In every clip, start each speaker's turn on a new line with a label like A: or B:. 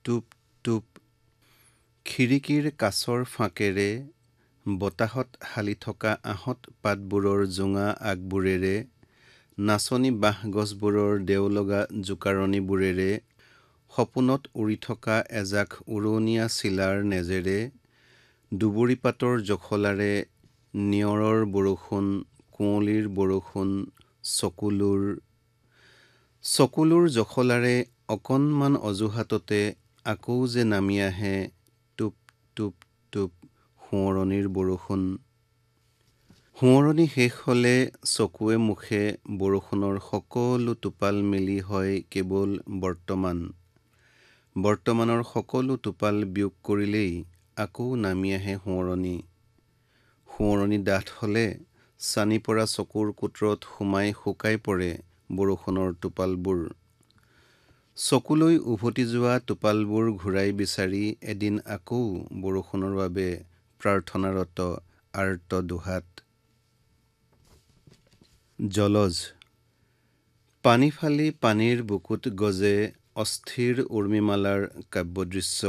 A: টুপ টুপ খিৰিকীৰ কাছৰ ফাঁকেৰে বতাহত হালি থকা আহঁত পাতবোৰৰ জোঙা আগবোৰেৰে নাচনি বাঁহ গছবোৰৰ দেওলগা জোকাৰণিবোৰেৰে সপোনত উৰি থকা এজাক উৰণীয়া চিলাৰ নেজেৰে দুবৰি পাতৰ জখলাৰে নিয়ৰৰ বৰষুণ কুঁৱলীৰ বৰষুণ চকুলোৰ জখলাৰে অকণমান অজুহাততে আকৌ যে নামি আহে টুপ টুপ টুপ সোঁৱৰণিৰ বৰষুণ। সোঁৱৰণি শেষ হ'লে চকুৱে মুখে বৰষুণৰ সকলো টোপাল মিলি হয় কেৱল বৰ্তমানৰ সকলো টোপাল বিয়োগ কৰিলেই আকৌ নামি আহে সোঁৱৰণি ডাঠ হ'লে চানি পৰা চকুৰ কোটৰত সোমাই শুকাই পৰে বৰষুণৰ টোপালবোৰ। চকুলৈ উভতি যোৱা টোপালবোৰ ঘূৰাই বিচাৰি এদিন আকৌ বৰষুণৰ বাবে প্ৰাৰ্থনাৰত আৰ্ত দুহাত। জলজ পানী ফালি পানীৰ বুকুত গজে অস্থিৰ উৰ্মিমালাৰ কাব্যদৃশ্য।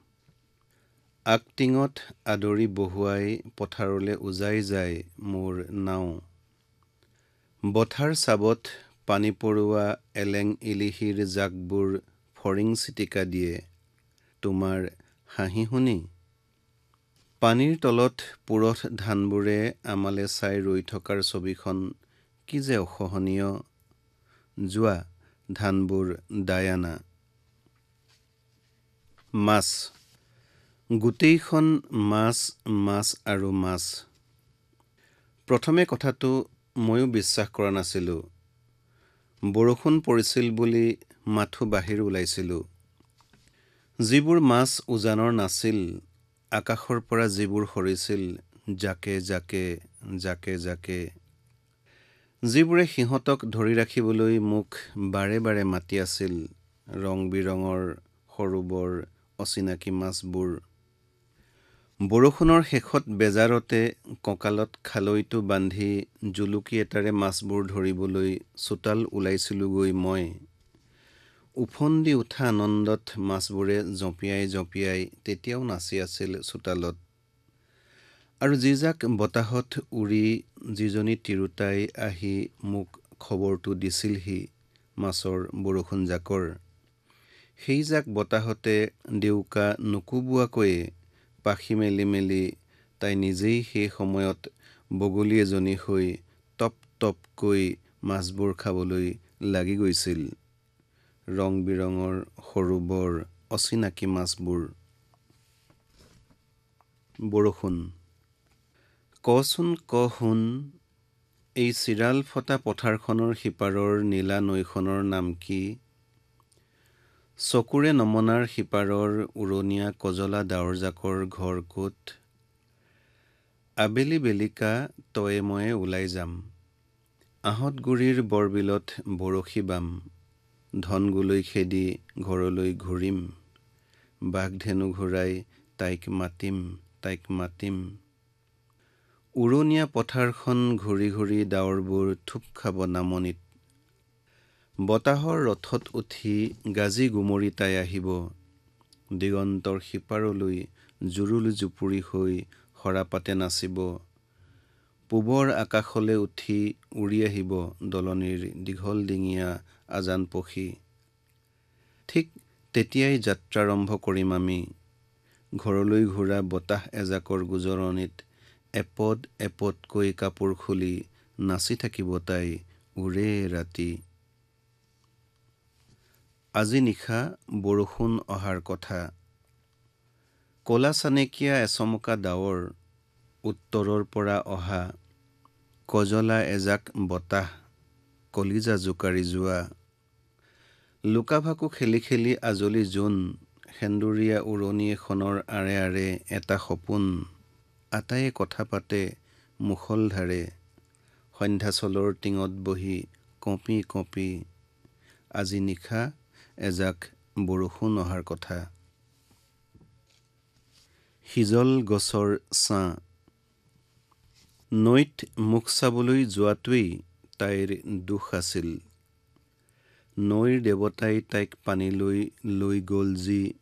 A: আগটিঙত আদৰি বহুৱাই পথাৰলৈ উজাই যায় মোৰ নাও। বঠাৰ চাবত পানী পৰোৱা এলেং ইলিহিৰ জাকবোৰ ফৰিং চিটিকা দিয়ে তোমাৰ হাঁহি শুনি। পানীৰ তলত পুৰঠ ধানবোৰে আমালে চাই ৰৈ থকাৰ ছবিখন কি যে অসহনীয়। যোৱা ধানবোৰ দাই আনা। মাছ গোটেইখন মাছ আৰু মাছ। প্ৰথমে কথাটো ময়ো বিশ্বাস কৰা নাছিলোঁ। বৰষুণ পৰিছিল বুলি মাথো বাহিৰ ওলাইছিলোঁ। যিবোৰ মাছ উজানৰ নাছিল, আকাশৰ পৰা যিবোৰ সৰিছিল জাকে জাকে যিবোৰে সিহঁতক ধৰি ৰাখিবলৈ মোক বাৰে বাৰে মাতি আছিল, ৰং বিৰঙৰ সৰু বৰ অচিনাকি মাছবোৰ। বৰষুণৰ শেষত বেজাৰতে কঁকালত খালৈটো বান্ধি জুলুকি এটাৰে মাছবোৰ ধৰিবলৈ চোতাল ওলাইছিলোঁগৈ মই। ওফন্দি উঠা আনন্দত মাছবোৰে জঁপিয়াই তেতিয়াও নাচি আছিল চোতালত। আৰু যিজাক বতাহত উৰি যিজনী তিৰোতাই আহি মোক খবৰটো দিছিলহি মাছৰ বৰষুণজাকৰ, সেইজাক বতাহতে ডেউকা নোকোবোৱাকৈয়ে পাখি মেলি তাই নিজেই সেই সময়ত বগলী এজনী হৈ টপ টপকৈ মাছবোৰ খাবলৈ লাগি গৈছিল, ৰং বিৰঙৰ সৰু বৰ অচিনাকি মাছবোৰ। বৰষুণ কচোন ক শুন, এই চিৰাল ফটা পথাৰখনৰ সিপাৰৰ নীলা নৈখনৰ নাম কি? চকুৰে নমনাৰ সিপাৰৰ উৰণীয়া কজলা ডাৱৰজাকৰ ঘৰ ক'ত? আবেলি বেলিকা তয়ে ময়ে ওলাই যাম, আহঁতগুৰিৰ বৰবিলত বৰশী বাম, ধনগুলৈ খেদি ঘৰলৈ ঘূৰিম, বাঘধেনু ঘূৰাই তাইক মাতিম। উৰণীয়া পথাৰখন ঘূৰি ঘূৰি ডাৱৰবোৰ থুপ খাব নামনিত। বতাহৰ ৰথত উঠি গাজি গুমৰি তাই আহিব, দিগন্তৰ সিপাৰলৈ জুৰুলি জুপুৰি হৈ সৰাপাতে নাচিব। পূবৰ আকাশলে উঠি উৰি আহিব দলনিৰ দীঘল ডিঙিয়া আজান পখী। ঠিক তেতিয়াই যাত্ৰাৰম্ভ কৰিম আমি, ঘৰলৈ ঘূৰা বতাহ এজাকৰ গোজৰণিত এপদ এপদকৈ কাপোৰ খুলি নাচি থাকিব তাই ওৰে ৰাতি। আজি নিশা বৰষুণ অহাৰ কথা। কলা চানেকীয়া এচমকা ডাৱৰ, উত্তৰৰ পৰা অহা কজলা এজাক বতাহ, কলিজা জোকাৰি যোৱা। লুকা-ভাকু খেলি খেলি আজলি জোন, সেন্দুৰীয়া উৰণি এখনৰ আঁৰে আঁৰে এটা সপোন, আটায়ে কথা পাতে মুষলধাৰে, সন্ধ্যাচলৰ টিঙত বহি কঁপি। আজি নিশা এজাক বৰষুণ অহাৰ কথা। হিজল গছৰ ছাঁ। নৈত মুখ চাবলৈ যোৱাটোৱেই তাইৰ দোষ আছিল। নৈৰ দেৱতাই তাইক পানীলৈ লৈ গ'ল যি